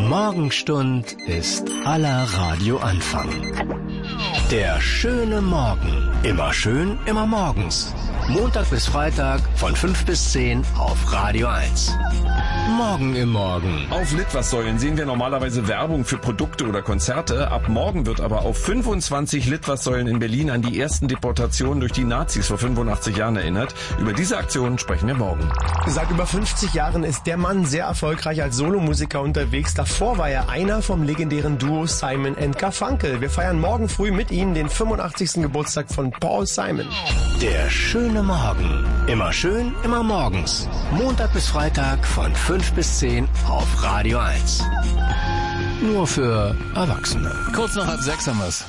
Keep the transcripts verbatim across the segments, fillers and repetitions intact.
Morgenstund ist aller Radioanfang. Der schöne Morgen. Immer schön, immer morgens. Montag bis Freitag von fünf bis zehn auf Radio eins. Morgen im Morgen. Auf Litfaßsäulen sehen wir normalerweise Werbung für Produkte oder Konzerte. Ab morgen wird aber auf fünfundzwanzig Litfaßsäulen in Berlin an die ersten Deportationen durch die Nazis vor fünfundachtzig Jahren erinnert. Über diese Aktion sprechen wir morgen. Seit über fünfzig Jahren ist der Mann sehr erfolgreich als Solomusiker unterwegs. Davor war er einer vom legendären Duo Simon and Garfunkel. Wir feiern morgen früh mit Ihnen den fünfundachtzigsten Geburtstag von Paul Simon. Der schöne Morgen. Immer schön, immer morgens. Montag bis Freitag von fünf bis zehn auf Radio eins. Nur für Erwachsene. Kurz nach halb sechs haben wir's.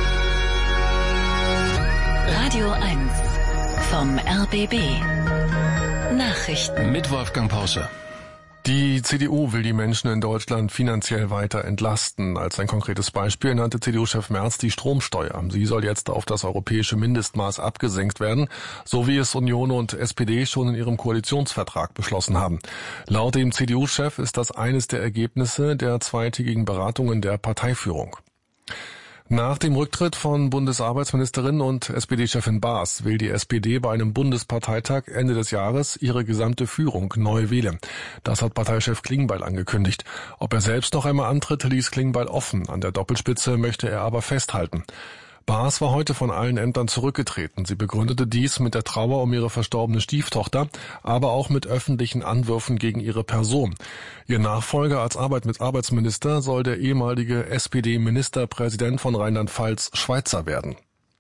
Radio eins vom R B B. Nachrichten. Mit Wolfgang Porsche. Die C D U will die Menschen in Deutschland finanziell weiter entlasten. Als ein konkretes Beispiel nannte C D U-Chef Merz die Stromsteuer. Sie soll jetzt auf das europäische Mindestmaß abgesenkt werden, so wie es Union und S P D schon in ihrem Koalitionsvertrag beschlossen haben. Laut dem C D U-Chef ist das eines der Ergebnisse der zweitägigen Beratungen der Parteiführung. Nach dem Rücktritt von Bundesarbeitsministerin und S P D-Chefin Baas will die S P D bei einem Bundesparteitag Ende des Jahres ihre gesamte Führung neu wählen. Das hat Parteichef Klingbeil angekündigt. Ob er selbst noch einmal antritt, ließ Klingbeil offen. An der Doppelspitze möchte er aber festhalten. Baas war heute von allen Ämtern zurückgetreten. Sie begründete dies mit der Trauer um ihre verstorbene Stieftochter, aber auch mit öffentlichen Anwürfen gegen ihre Person. Ihr Nachfolger als Arbeit mit Arbeitsminister soll der ehemalige S P D-Ministerpräsident von Rheinland-Pfalz Schweizer werden.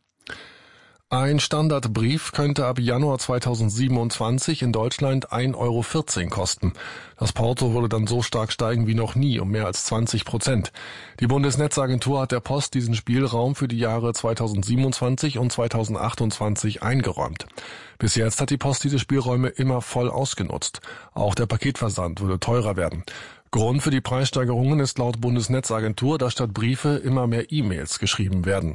Ein Standardbrief könnte ab Januar zweitausendsiebenundzwanzig in Deutschland ein Euro vierzehn kosten. Das Porto würde dann so stark steigen wie noch nie, um mehr als zwanzig Prozent. Die Bundesnetzagentur hat der Post diesen Spielraum für die Jahre zweitausendsiebenundzwanzig und zweitausendachtundzwanzig eingeräumt. Bis jetzt hat die Post diese Spielräume immer voll ausgenutzt. Auch der Paketversand würde teurer werden. Grund für die Preissteigerungen ist laut Bundesnetzagentur, dass statt Briefe immer mehr E-Mails geschrieben werden.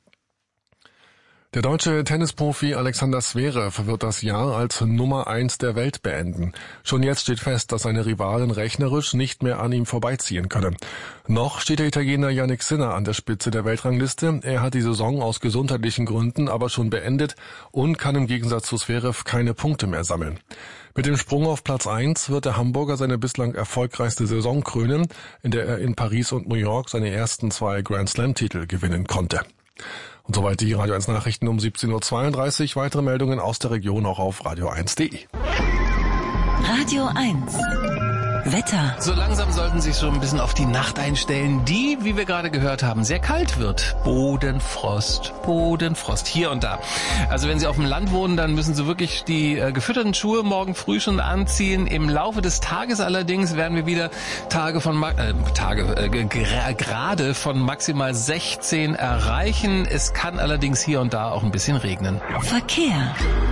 Der deutsche Tennisprofi Alexander Zverev wird das Jahr als Nummer eins der Welt beenden. Schon jetzt steht fest, dass seine Rivalen rechnerisch nicht mehr an ihm vorbeiziehen können. Noch steht der Italiener Jannik Sinner an der Spitze der Weltrangliste. Er hat die Saison aus gesundheitlichen Gründen aber schon beendet und kann im Gegensatz zu Zverev keine Punkte mehr sammeln. Mit dem Sprung auf Platz eins wird der Hamburger seine bislang erfolgreichste Saison krönen, in der er in Paris und New York seine ersten zwei Grand-Slam-Titel gewinnen konnte. Und soweit die Radio eins Nachrichten um siebzehn Uhr zweiunddreißig. Weitere Meldungen aus der Region auch auf radio eins punkt de. Radio eins. Wetter. So langsam sollten Sie sich so ein bisschen auf die Nacht einstellen, die, wie wir gerade gehört haben, sehr kalt wird. Bodenfrost, Bodenfrost, hier und da. Also wenn Sie auf dem Land wohnen, dann müssen Sie wirklich die äh, gefütterten Schuhe morgen früh schon anziehen. Im Laufe des Tages allerdings werden wir wieder Tage von äh, Tage äh, gra- Grade von maximal sechzehn erreichen. Es kann allerdings hier und da auch ein bisschen regnen. Verkehr.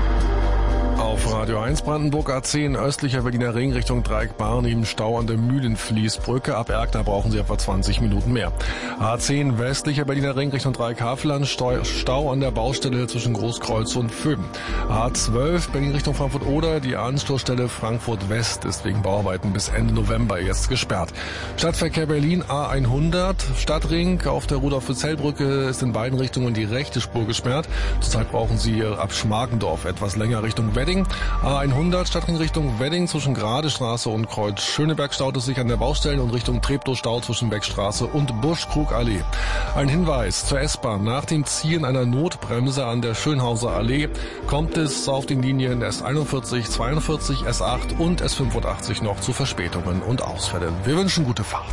Auf Radio eins Brandenburg A zehn östlicher Berliner Ring Richtung Dreieck-Barnim Stau an der Mühlenfließbrücke. Ab Erkner brauchen Sie etwa zwanzig Minuten mehr. A zehn westlicher Berliner Ring Richtung Dreieck-Havelland Stau an der Baustelle zwischen Großkreuz und Föben. A zwölf Berlin Richtung Frankfurt-Oder. Die Anstoßstelle Frankfurt West ist wegen Bauarbeiten bis Ende November jetzt gesperrt. Stadtverkehr Berlin A hundert Stadtring auf der Rudolf-Zell-Brücke ist in beiden Richtungen die rechte Spur gesperrt. Zurzeit brauchen Sie ab Schmargendorf etwas länger Richtung Wedding. A hundert Stadtring Richtung Wedding zwischen Gradestraße und Kreuz Schöneberg staut es sich an der Baustelle und Richtung Treptow Stau zwischen Beckstraße und Buschkrugallee. Ein Hinweis zur S-Bahn. Nach dem Ziehen einer Notbremse an der Schönhauser Allee kommt es auf den Linien S einundvierzig, zweiundvierzig, S acht und S fünfundachtzig noch zu Verspätungen und Ausfällen. Wir wünschen gute Fahrt.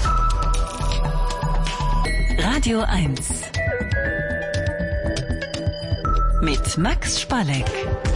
Radio eins. Mit Max Spalleck.